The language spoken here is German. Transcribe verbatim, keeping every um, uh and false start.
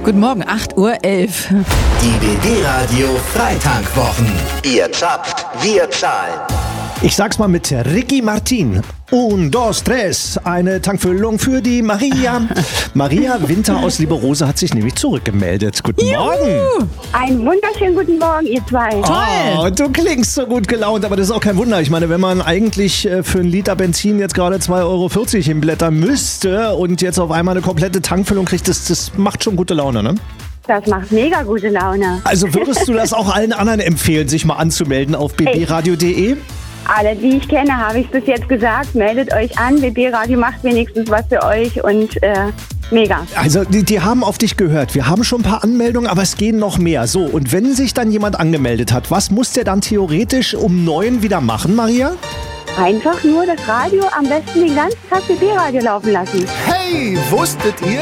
Guten Morgen, acht Uhr elf. Die B B-Radio Freitankwochen. Ihr zapft, wir zahlen. Ich sag's mal mit Ricky Martin. Un, dos, tres. Eine Tankfüllung für die Maria. Maria Winter aus Lieberose hat sich nämlich zurückgemeldet. Guten Juhu. Morgen. Einen wunderschönen guten Morgen, ihr zwei. Oh, du klingst so gut gelaunt, aber das ist auch kein Wunder. Ich meine, wenn man eigentlich für einen Liter Benzin jetzt gerade zwei Euro vierzig hinblättern müsste und jetzt auf einmal eine komplette Tankfüllung kriegt, das, das macht schon gute Laune, ne? Das macht mega gute Laune. Also würdest du das auch allen anderen empfehlen, sich mal anzumelden auf b b radio punkt d e? Alle, die ich kenne, habe ich bis jetzt gesagt. Meldet euch an. B B-Radio macht wenigstens was für euch und äh, mega. Also die, die haben auf dich gehört. Wir haben schon ein paar Anmeldungen, aber es gehen noch mehr. So, und wenn sich dann jemand angemeldet hat, was muss der dann theoretisch um neun wieder machen, Maria? Einfach nur das Radio am besten den ganzen Tag B B-Radio laufen lassen. Hey, wusstet ihr,